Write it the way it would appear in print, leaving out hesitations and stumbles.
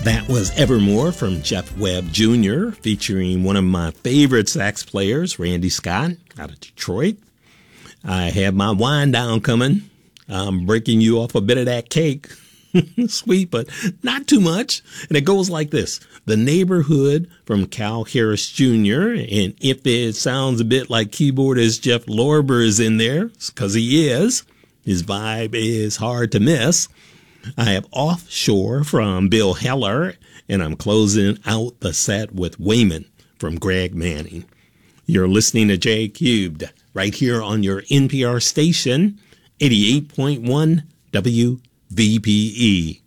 That was Evermore from Jeff Webb Jr., featuring one of my favorite sax players, Randy Scott, out of Detroit. I have my wind down coming. I'm breaking you off a bit of that cake. Sweet, but not too much. And it goes like this. The Neighborhood from Cal Harris Jr. And if it sounds a bit like keyboardist Jeff Lorber is in there, because he is, his vibe is hard to miss. I have Offshore from Bill Heller, and I'm closing out the set with Wayman from Greg Manning. You're listening to J Cubed right here on your NPR station, 88.1 WVPE.